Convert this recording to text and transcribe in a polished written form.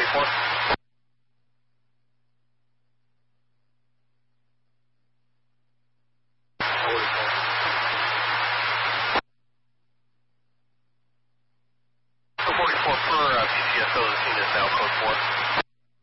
44. 44 for PCSO, the scene is now code 4.